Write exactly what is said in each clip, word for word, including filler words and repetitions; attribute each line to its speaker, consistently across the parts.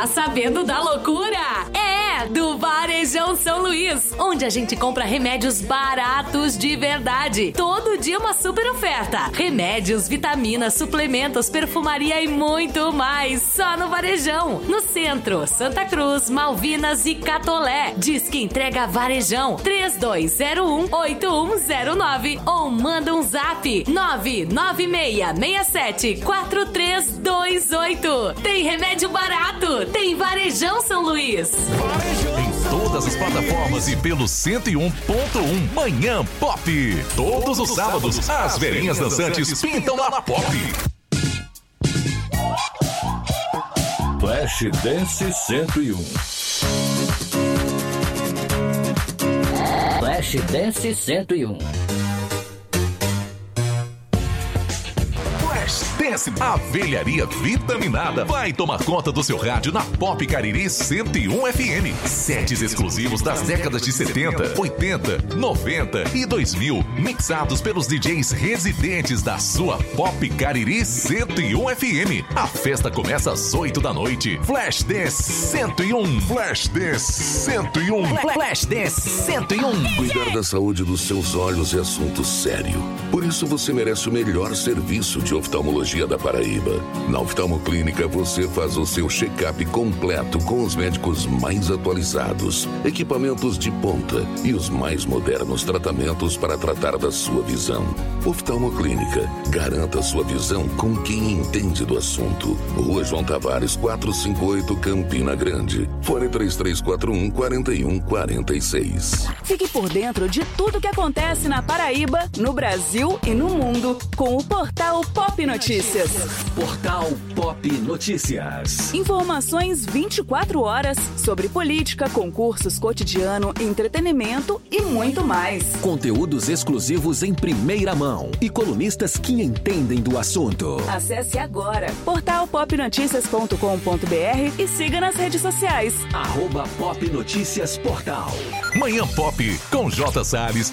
Speaker 1: Tá sabendo da loucura? É, do Varejão São Luís, onde a gente compra remédios baratos de verdade. Todo dia uma super oferta. Remédios, vitaminas, suplementos, perfumaria e muito mais. Só no Varejão. No centro, Santa Cruz, Malvinas e Catolé. Diz que entrega Varejão três dois zero um, oito um zero nove ou manda um zap nove nove seis seis sete quatro três dois oito. Tem remédio barato. Tem Varejão São Luís.
Speaker 2: Em todas as plataformas e pelo cento e um ponto um. Manhã Pop. Todos os sábados, as velhinhas dançantes pintam na Pop.
Speaker 3: Flash Dance cento e um. Flash Dance cento e um.
Speaker 2: Dance, a velharia vitaminada vai tomar conta do seu rádio na Pop Cariri cento e um F M. Sets exclusivos das décadas de setenta, oitenta, noventa e dois mil, mixados pelos D Js residentes da sua Pop Cariri cento e um F M. A festa começa às oito da noite. Flash Dance cento e um. Flash Dance cento e um. Flash Dance cento e um.
Speaker 4: Cuidar da saúde dos seus olhos é assunto sério. Por isso você merece o melhor serviço de oftalmologia da Paraíba. Na Oftalmoclínica você faz o seu check-up completo com os médicos mais atualizados, equipamentos de ponta e os mais modernos tratamentos para tratar da sua visão. Oftalmoclínica, garanta sua visão com quem entende do assunto. Rua João Tavares quatrocentos e cinquenta e oito, Campina Grande. Fone três três quatro um, quatro um quatro seis.
Speaker 5: Fique por dentro de tudo que acontece na Paraíba, no Brasil e no mundo com o portal Pop Notícias.
Speaker 3: Portal Pop Notícias.
Speaker 5: Informações vinte e quatro horas sobre política, concursos, cotidiano, entretenimento e muito mais.
Speaker 3: Conteúdos exclusivos em primeira mão e colunistas que entendem do assunto.
Speaker 5: Acesse agora portal pop notícias ponto com ponto b r e siga nas redes sociais.
Speaker 3: Arroba Pop Notícias Portal.
Speaker 2: Manhã Pop com J. Salles.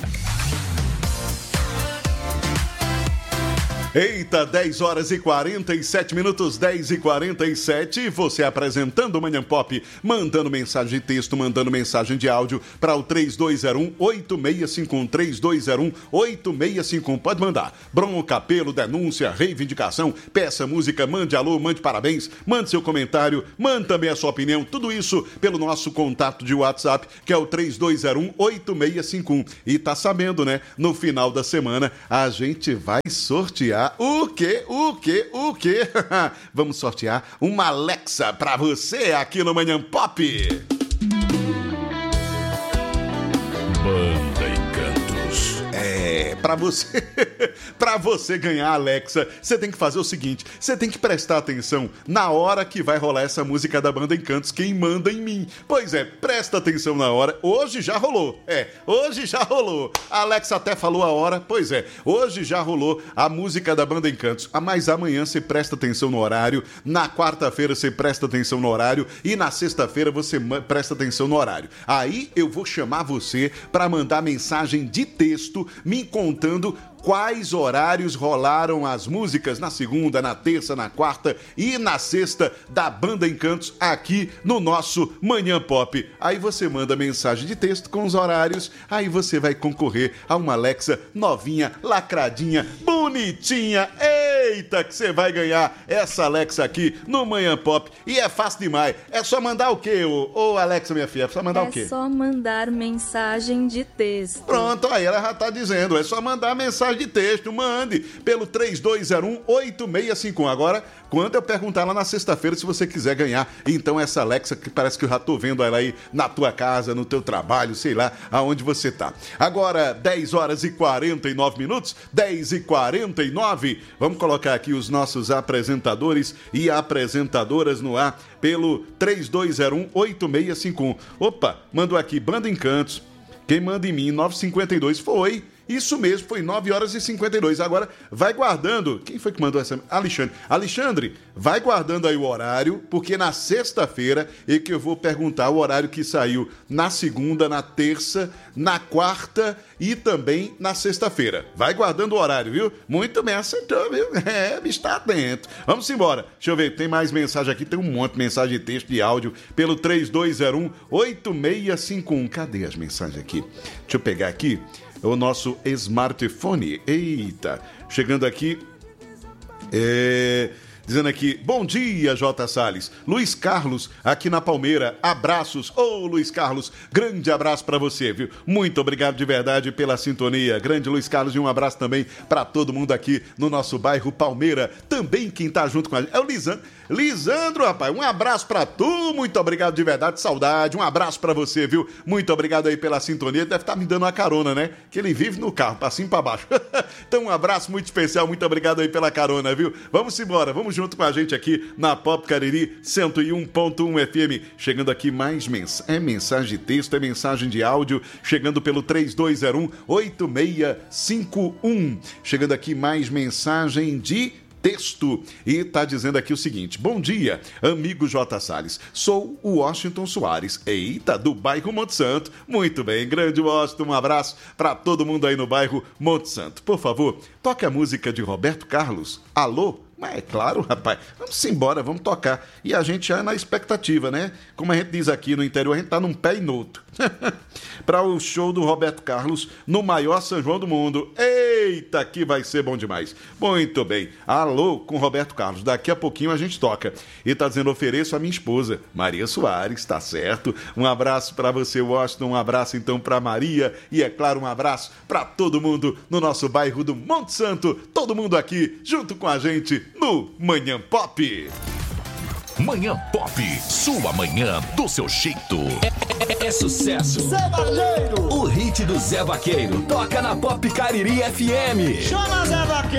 Speaker 6: Eita, dez horas e quarenta e sete minutos, dez e quarenta e sete, você apresentando o Manhã Pop, mandando mensagem de texto, mandando mensagem de áudio para o três dois zero um, oito seis cinco um, três dois zero um, oito seis cinco um, pode mandar, bronca, apelo, denúncia, reivindicação, peça música, mande alô, mande parabéns, mande seu comentário, mande também a sua opinião, tudo isso pelo nosso contato de WhatsApp, que é o três dois zero um, oito seis cinco um, e tá sabendo, né, no final da semana a gente vai sortear o quê? O quê? O quê? Vamos sortear uma Alexa pra você aqui no Manhã Pop.
Speaker 4: Banda Encantos.
Speaker 6: É, pra você, pra você ganhar a Alexa, você tem que fazer o seguinte, você tem que prestar atenção na hora que vai rolar essa música da Banda Encantos, Quem Manda em Mim. Pois é, presta atenção na hora, hoje já rolou, é, hoje já rolou. A Alexa até falou a hora, pois é, hoje já rolou a música da Banda Encantos, mas amanhã você presta atenção no horário, na quarta-feira você presta atenção no horário e na sexta-feira você presta atenção no horário. Aí eu vou chamar você pra mandar mensagem de texto me contando quais horários rolaram as músicas na segunda, na terça, na quarta e na sexta da Banda Encantos aqui no nosso Manhã Pop. Aí você manda mensagem de texto com os horários, aí você vai concorrer a uma Alexa novinha, lacradinha, bonitinha. Eita, que você vai ganhar essa Alexa aqui no Manhã Pop. E é fácil demais. É só mandar o quê, ô, ô Alexa, minha filha? É só mandar
Speaker 7: é
Speaker 6: o quê?
Speaker 7: É só mandar mensagem de texto.
Speaker 6: Pronto, aí ela já tá dizendo. É só mandar mensagem de texto, mande pelo três dois zero um, oito seis cinco um. Agora, quando eu perguntar lá na sexta-feira se você quiser ganhar, então essa Alexa, que parece que eu já tô vendo ela aí na tua casa, no teu trabalho, sei lá, aonde você tá. Agora, dez horas e quarenta e nove minutos, dez e quarenta e nove, vamos colocar aqui os nossos apresentadores e apresentadoras no ar pelo três dois zero um, oito seis cinco um. Opa, mandou aqui, Banda Encantos, Quem Manda em Mim, nove cinquenta e dois, foi... Isso mesmo, foi nove horas e cinquenta e dois. Agora, vai guardando. Quem foi que mandou essa? Alexandre. Alexandre, vai guardando aí o horário, porque na sexta-feira é que eu vou perguntar o horário que saiu na segunda, na terça, na quarta e também na sexta-feira. Vai guardando o horário, viu? Muito bem, acertou, viu? É, está atento. Vamos embora. Deixa eu ver, tem mais mensagem aqui, tem um monte de mensagem de texto e áudio pelo três dois zero um, oito seis cinco um. Cadê as mensagens aqui? Deixa eu pegar aqui o nosso smartphone. Eita, chegando aqui, é... dizendo aqui, bom dia, J. Salles. Luiz Carlos, aqui na Palmeira. Abraços. Ô, oh, Luiz Carlos, grande abraço pra você, viu? Muito obrigado de verdade pela sintonia. Grande Luiz Carlos, e um abraço também pra todo mundo aqui no nosso bairro Palmeira. Também quem tá junto com a gente é o Lisandro. Lisandro, rapaz, um abraço pra tu. Muito obrigado de verdade, saudade. Um abraço pra você, viu? Muito obrigado aí pela sintonia. Deve estar me dando uma carona, né? Que ele vive no carro, pra cima e pra baixo. Então, um abraço muito especial. Muito obrigado aí pela carona, viu? Vamos embora, vamos junto com a gente aqui na Pop Cariri cento e um ponto um F M. Chegando aqui mais mensagens. É mensagem de texto, é mensagem de áudio. Chegando pelo três dois zero um, oito seis cinco um. Chegando aqui mais mensagem de texto. E tá dizendo aqui o seguinte: bom dia, amigo J. Salles. Sou o Washington Soares. Eita, do bairro Monte Santo. Muito bem, grande Washington. Um abraço para todo mundo aí no bairro Monte Santo. Por favor, toque a música de Roberto Carlos. Alô? Mas é claro, rapaz, vamos embora, vamos tocar. E a gente já é na expectativa, né? Como a gente diz aqui no interior, a gente tá num pé e no outro. Para o show do Roberto Carlos no maior São João do mundo. Eita, que vai ser bom demais. Muito bem. Alô com Roberto Carlos. Daqui a pouquinho a gente toca. E tá dizendo, ofereço a minha esposa, Maria Soares, tá certo? Um abraço para você, Washington. Um abraço então para Maria. E é claro, um abraço para todo mundo no nosso bairro do Monte Santo. Todo mundo aqui junto com a gente no Manhã Pop.
Speaker 2: Manhã Pop, sua manhã do seu jeito.
Speaker 3: É, é, é sucesso.
Speaker 8: Zé Vaqueiro.
Speaker 3: O hit do Zé Vaqueiro toca na Pop Cariri F M.
Speaker 8: Chama Zé Vaqueiro.